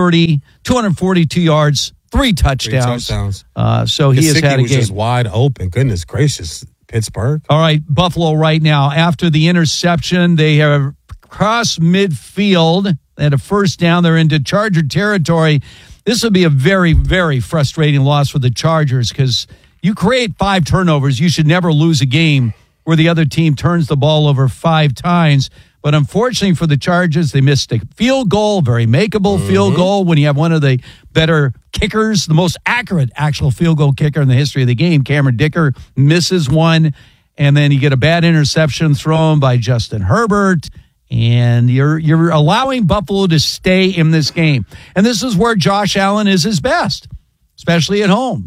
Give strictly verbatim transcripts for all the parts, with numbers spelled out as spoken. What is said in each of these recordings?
thirty, two hundred forty-two yards, three touchdowns. Three touchdowns. Uh, so he has had a was game. Just wide open. Goodness gracious, Pittsburgh. All right, Buffalo right now. After the interception, they have crossed midfield. They had a first down. They're into Charger territory. This would be a very, very frustrating loss for the Chargers because you create five turnovers. You should never lose a game where the other team turns the ball over five times. But unfortunately for the Chargers, they missed a field goal, very makeable mm-hmm. field goal when you have one of the better kickers, the most accurate actual field goal kicker in the history of the game. Cameron Dicker misses one, and then you get a bad interception thrown by Justin Herbert, and you're you're allowing Buffalo to stay in this game. And this is where Josh Allen is his best, especially at home.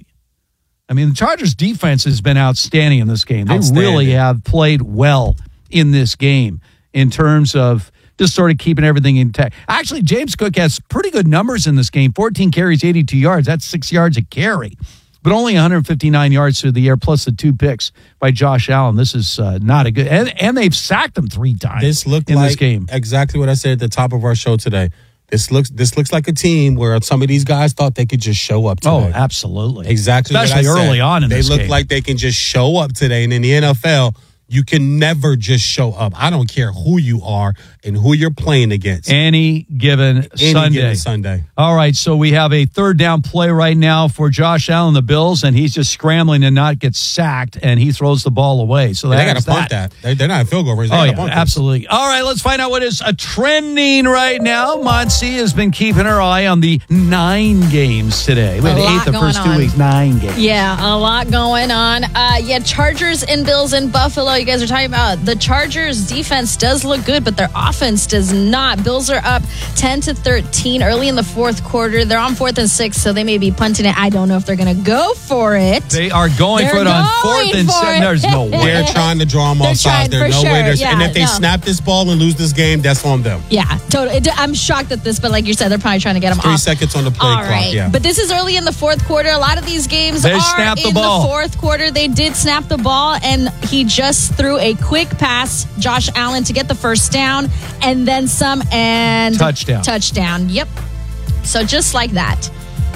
I mean, the Chargers' defense has been outstanding in this game. They really have played well in this game in terms of just sort of keeping everything intact. Actually, James Cook has pretty good numbers in this game. fourteen carries, eighty-two yards. That's six yards a carry. But only one hundred fifty-nine yards through the air, plus the two picks by Josh Allen. This is uh, not a good... And, and they've sacked him three times this looked in like this game. Exactly what I said at the top of our show today. This looks this looks like a team where some of these guys thought they could just show up today. Oh, absolutely. Exactly Especially what I said. early on in they this look game. like they can just show up today. And in the N F L, you can never just show up. I don't care who you are and who you're playing against. Any given Any Sunday. given Sunday. All right, so we have a third down play right now for Josh Allen, the Bills, and he's just scrambling to not get sacked, and he throws the ball away. So Yeah, they got that's to punt that. that. They, they're not a field goal range. They Oh, gotta yeah, punt this. absolutely. All right, let's find out what is a trending right now. Monty has been keeping her eye on the nine games today. We had A lot eight the going first two on. weeks, nine games. Yeah, a lot going on. Uh, yeah, Chargers and Bills in Buffalo. You guys are talking about the Chargers defense does look good, but their offense does not. Bills are up ten to thirteen early in the fourth quarter. They're on fourth and six, so they may be punting it. I don't know if they're going to go for it. They are going They're for it on going fourth and for seven. it. There's no way. They're trying to draw them They're off sides. trying There's for no way. sure. There's, Yeah, and if they no. snap this ball and lose this game, that's on them. Yeah, totally. It- I'm shocked at this, but like you said, they're probably trying to get them Three off. seconds on the play All clock. right. Yeah. But this is early in the fourth quarter. A lot of these games They are snapped the in ball. the fourth quarter. They did snap the ball, and he just threw a quick pass, Josh Allen, to get the first down, and then some, and Touchdown. Touchdown. Yep. So just like that.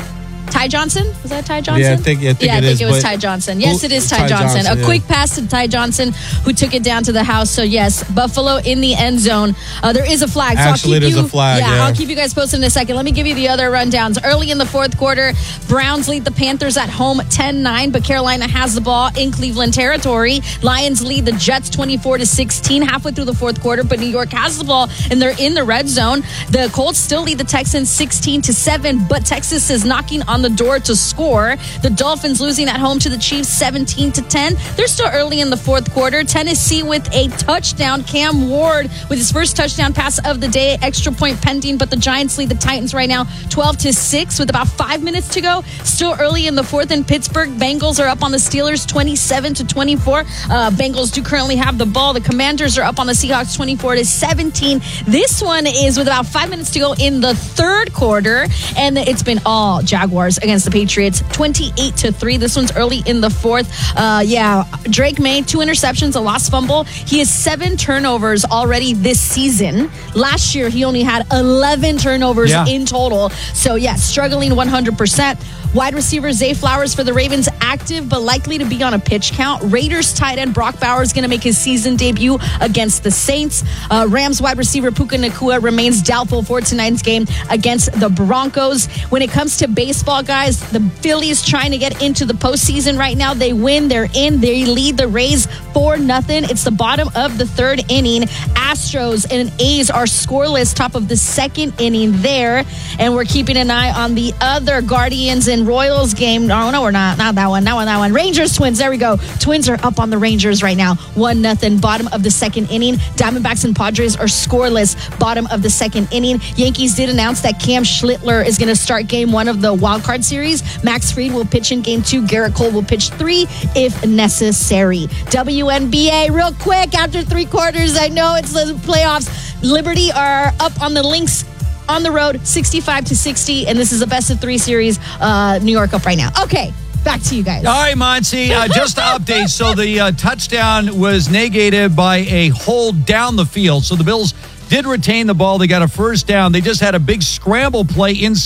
Ty Johnson? Was that Ty Johnson? Yeah, I think- I think yeah, it I think is, it was but- Ty Johnson. Yes, Who- it is Ty, Ty Johnson. Johnson, A yeah. quick pass to Ty Johnson, who took it down to the house. So, yes, Buffalo in the end zone. Uh, there is a flag. So Actually, I'll keep there's you, a flag, Yeah, yeah. I'll keep you guys posted in a second. Let me give you the other rundowns. Early in the fourth quarter, Browns lead the Panthers at home ten nine, but Carolina has the ball in Cleveland territory. Lions lead the Jets twenty-four to sixteen halfway through the fourth quarter, but New York has the ball, and they're in the red zone. The Colts still lead the Texans sixteen to seven, but Texas is knocking on the door to score. The Dolphins losing at home to the Chiefs seventeen to ten. They're still early in the fourth quarter. Tennessee with a touchdown. Cam Ward with his first touchdown pass of the day. Extra point pending, but the Giants lead the Titans right now twelve to six with about five minutes to go. Still early in the fourth in Pittsburgh. Bengals are up on the Steelers twenty-seven to twenty-four. Uh, Bengals do currently have the ball. The Commanders are up on the Seahawks twenty-four to seventeen. This one is with about five minutes to go in the third quarter, and it's been all Jaguars against the Patriots twenty-eight to three. This one's early in the fourth. Uh, yeah, Drake May, two interceptions, a lost fumble. He has seven turnovers already this season. Last year, he only had eleven turnovers Yeah. in total. So, yeah, struggling one hundred percent. Wide receiver Zay Flowers for the Ravens active, but likely to be on a pitch count. Raiders tight end Brock Bowers going to make his season debut against the Saints. Uh, Rams wide receiver Puka Nacua remains doubtful for tonight's game against the Broncos. When it comes to baseball, guys, the Phillies trying to get into the postseason right now. They win. They're in. They lead the Rays four nothing. It's the bottom of the third inning. Astros and A's are scoreless top of the second inning there. And we're keeping an eye on the other Guardians and Royals game. No, no, we're not. Not that one. Not one. That one. Rangers Twins. There we go. Twins are up on the Rangers right now. One nothing. Bottom of the second inning. Diamondbacks and Padres are scoreless. Bottom of the second inning. Yankees did announce that Cam Schlittler is going to start game one of the wild card series. Max Fried will pitch in game two. Garrett Cole will pitch three if necessary. W N B A real quick after three quarters. I know it's the playoffs. Liberty are up on the Lynx on the road, sixty-five to sixty, and this is a best of three series. Uh, New York up right now. Okay, back to you guys. All right, Monty, uh, just to update. So the uh, touchdown was negated by a hold down the field. So the Bills did retain the ball. They got a first down. They just had a big scramble play inside